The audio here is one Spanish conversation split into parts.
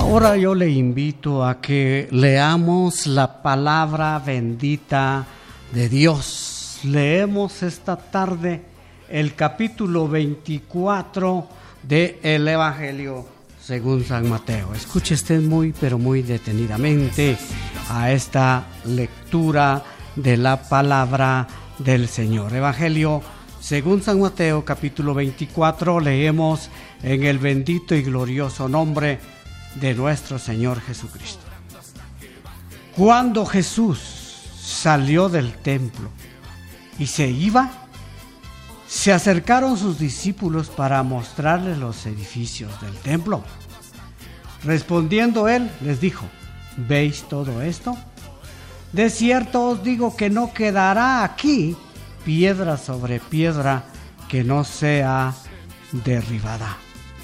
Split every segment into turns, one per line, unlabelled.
Ahora yo le invito a que leamos la palabra bendita de Dios. Leemos esta tarde el capítulo 24 del Evangelio según San Mateo. Escuche usted muy, pero muy detenidamente a esta lectura de la palabra del Señor. Evangelio según San Mateo, capítulo 24, leemos en el bendito y glorioso nombre de nuestro Señor Jesucristo. Cuando Jesús salió del templo y se iba, se acercaron sus discípulos para mostrarles los edificios del templo. Respondiendo él, les dijo: ¿veis todo esto? De cierto os digo que no quedará aquí piedra sobre piedra que no sea derribada.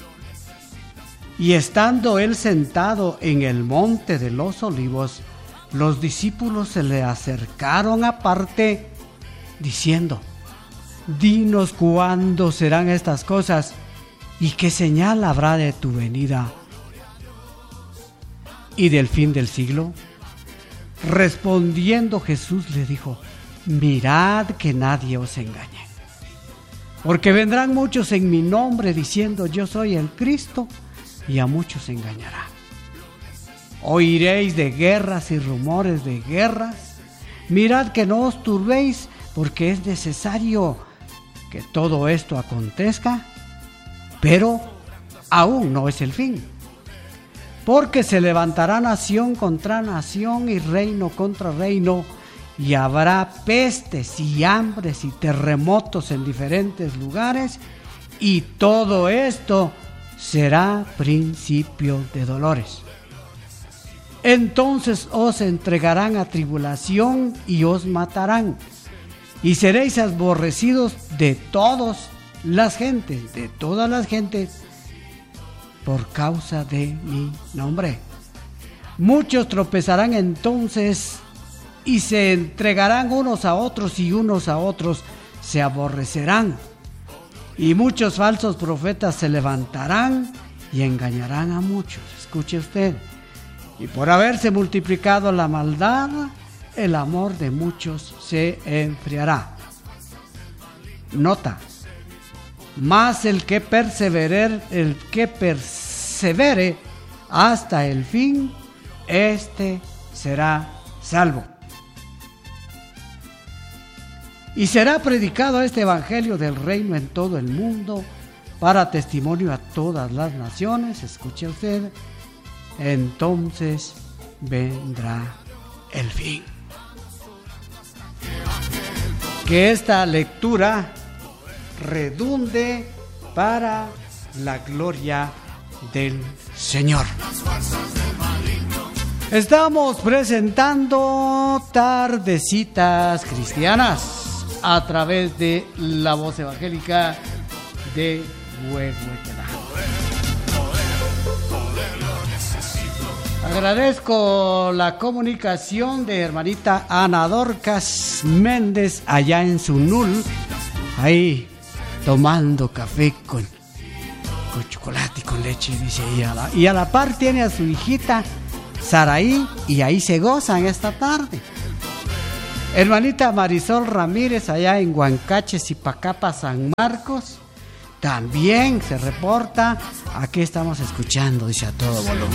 Y estando él sentado en el monte de los olivos, los discípulos se le acercaron aparte, diciendo: dinos cuándo serán estas cosas y qué señal habrá de tu venida y del fin del siglo. Respondiendo Jesús le dijo: mirad que nadie os engañe, porque vendrán muchos en mi nombre diciendo yo soy el Cristo, y a muchos engañará. Oiréis de guerras y rumores de guerras. Mirad que no os turbéis, porque es necesario que todo esto acontezca, pero aún no es el fin. Porque se levantará nación contra nación y reino contra reino, y habrá pestes y hambres y terremotos en diferentes lugares, y todo esto será principio de dolores. Entonces os entregarán a tribulación y os matarán, y seréis aborrecidos de todas las gentes, por causa de mi nombre. Muchos tropezarán entonces y se entregarán unos a otros, y unos a otros se aborrecerán. Y muchos falsos profetas se levantarán y engañarán a muchos. Escuche usted. Y por haberse multiplicado la maldad, el amor de muchos se enfriará. Nota: mas el que persevere hasta el fin, este será salvo. Y será predicado este evangelio del reino en todo el mundo para testimonio a todas las naciones. Escuche usted. Entonces vendrá el fin. Que esta lectura redunde para la gloria del Señor. Estamos presentando Tardecitas Cristianas a través de la voz evangélica de Huehuetenango. Agradezco la comunicación de hermanita Ana Dorcas Méndez allá en Sunul, ahí tomando café con chocolate y con leche, dice ella. Y a la par tiene a su hijita Saraí, y ahí se gozan esta tarde. Hermanita Marisol Ramírez allá en Huancache, Zipacapa, San Marcos, también se reporta. Aquí estamos escuchando, dice, a todo volumen.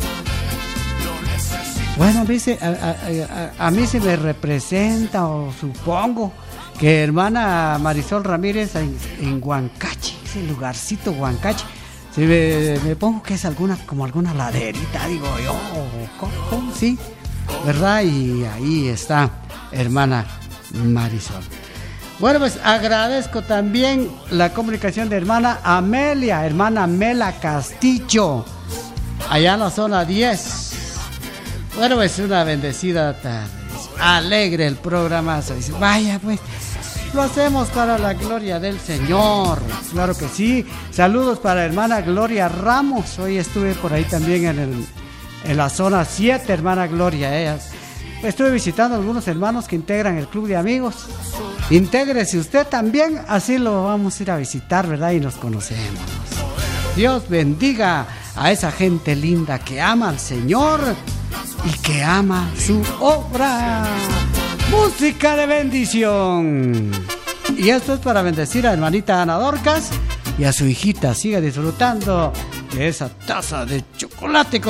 Bueno, dice, a mí se me representa, o supongo que hermana Marisol Ramírez en Huancache, ese lugarcito Huancache, me pongo que es alguna laderita, digo yo, ¿cómo? Sí, ¿verdad? Y ahí está hermana Marisol. Bueno, pues agradezco también la comunicación de hermana Mela Castillo, allá en la zona 10. Bueno, pues una bendecida tarde. Alegre el programa. Dice, vaya, pues lo hacemos para la gloria del Señor. Claro que sí. Saludos para hermana Gloria Ramos. Hoy estuve por ahí también en la zona 7, hermana Gloria. Estuve visitando a algunos hermanos que integran el club de amigos. Intégrese usted también, así lo vamos a ir a visitar, ¿verdad? Y nos conocemos. Dios bendiga a esa gente linda que ama al Señor y que ama su obra. Música de bendición. Y esto es para bendecir a hermanita Ana Dorcas y a su hijita. Siga disfrutando de esa taza de chocolate.